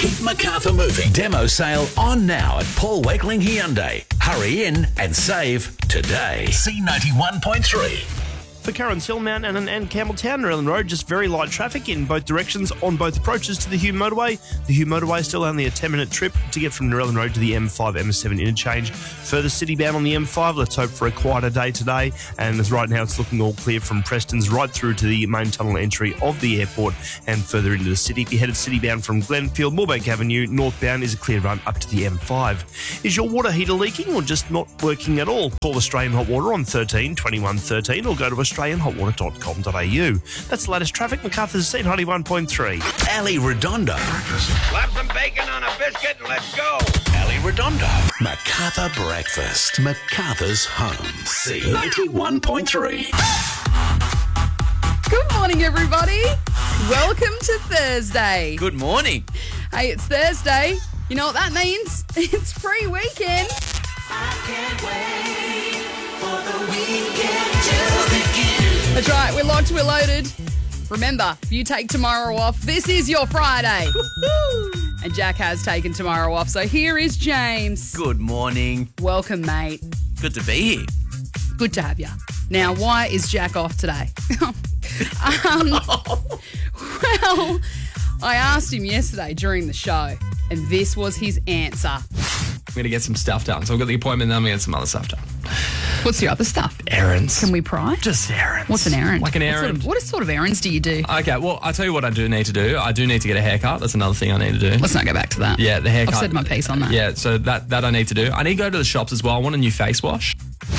Keep Macarthur moving. Demo sale on now at Paul Wakeling Hyundai. Hurry in and save today. C91.3. For Currans Hill, Mount Annan and Campbelltown, Narellan Road, just very light traffic in both directions on both approaches to the Hume Motorway. The Hume Motorway is still only a 10-minute trip to get from Narellan Road to the M5, M7 interchange. Further city-bound on the M5, let's hope for a quieter day today. And as right now, it's looking all clear from Preston's right through to the main tunnel entry of the airport and further into the city. If you're headed city-bound from Glenfield, Moorebank Avenue, northbound is a clear run up to the M5. Is your water heater leaking or just not working at all? Call Australian Hot Water on 13 21 13 or go to australianhotwater.com.au. That's the latest traffic. Macarthur's C91.3. Ali Redondo. Slap some bacon on a biscuit and let's go. Ali Redondo. Macarthur Breakfast. Macarthur's home. C91.3. Good morning, everybody. Welcome to Thursday. Good morning. Hey, it's Thursday. You know what that means? It's free weekend. I can't wait for the weekend to begin. That's right, we're locked, we're loaded. Remember, if you take tomorrow off, this is your Friday. And Jack has taken tomorrow off, so here is James. Good morning. Welcome, mate. Good to be here. Good to have you. Now, why is Jack off today? Well, I asked him yesterday during the show, and this was his answer. I'm going to get some stuff done. So I've got the appointment, then I'm going to get some other stuff done. What's your other stuff? Errands. Can we pry? Just errands. What's an errand? Like an errand. What sort of errands do you do? Okay, well, I'll tell you what I do need to do. I do need to get a haircut. That's another thing I need to do. Let's not go back to that. Yeah, the haircut. I've said my piece on that. Yeah, so that I need to do. I need to go to the shops as well. I want a new face wash.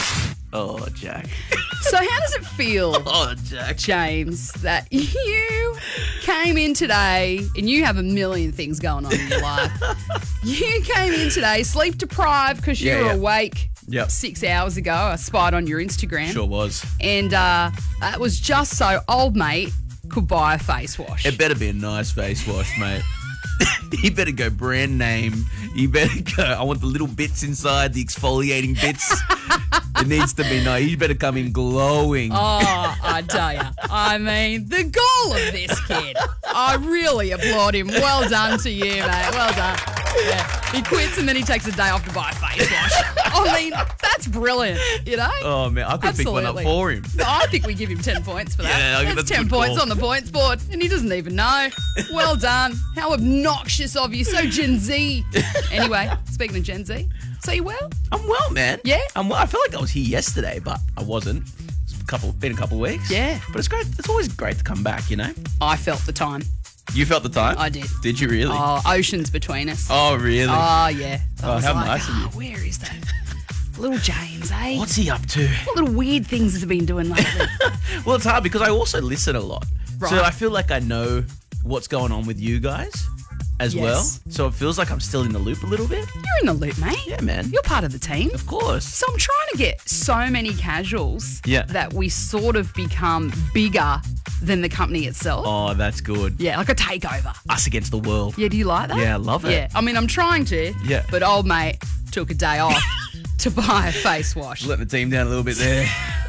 Oh, Jack. So how does it feel, Oh, Jack. James, that you came in today and you have a million things going on in your life? You came in today sleep deprived because you were awake 6 hours ago. I spied on your Instagram. Sure was. And it was just so old mate could buy a face wash. It better be a nice face wash, mate. You better go brand name. You better go, I want the little bits inside, the exfoliating bits. It needs to be nice. You better come in glowing. Oh, I tell you. I mean, the goal of this kid. I really applaud him. Well done to you, mate. Well done. Yeah. He quits and then he takes a day off to buy a face wash. I mean, that's brilliant, you know? Oh, man, I could pick one up for him. I think we give him 10 points for that. Yeah, that's a 10 good points call. on the points board, and he doesn't even know. Well done. How obnoxious of you. So Gen Z. Anyway, speaking of Gen Z, so you well? I'm well, man. Yeah? I'm well. I feel like I was here yesterday, but I wasn't. It's been a couple of weeks. Yeah. But it's great. It's always great to come back, you know? I felt the time. You felt the time? I did. Did you really? Oh, oceans between us. Oh, really? Oh, yeah. I was how like, nice of you. Where is that? Little James, eh? What's he up to? What little weird things has he been doing lately? Well, it's hard because I also listen a lot. Right. So I feel like I know what's going on with you guys as Yes. well. So it feels like I'm still in the loop a little bit. You're in the loop, mate. Yeah, man. You're part of the team. Of course. So I'm trying to get so many casuals Yeah. that we sort of become bigger than the company itself. Oh, that's good. Yeah, like a takeover. Us against the world. Yeah, do you like that? Yeah, I love it. Yeah, I mean, I'm trying to. Yeah. But old mate took a day off to buy a face wash. Letting the team down a little bit there.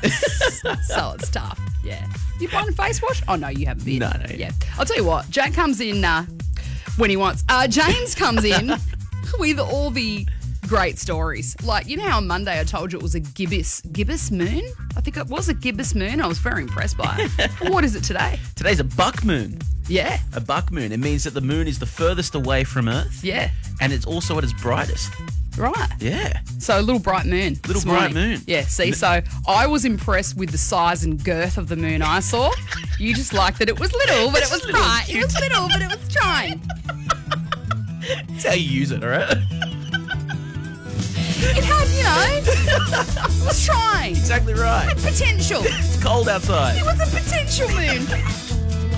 So it's tough. Yeah. You buying a face wash? Oh, no, you haven't been. No. Yeah. I'll tell you what, Jack comes in when he wants. James comes in with all the great stories. Like, you know how on Monday I told you it was a gibbous moon? I think it was a gibbous moon. I was very impressed by it. Well, what is it today? Today's a buck moon. Yeah. A buck moon. It means that the moon is the furthest away from Earth. Yeah. And it's also at its brightest. Right. Yeah. So a little bright moon. Little this bright morning. moon. Yeah, see, so I was impressed with the size and girth of the moon I saw. You just liked that it was little, but it was bright. It was little, but it was shine. That's how you use it, all right? It had, it was trying. Exactly right. Potential. It's cold outside. It was a potential moon.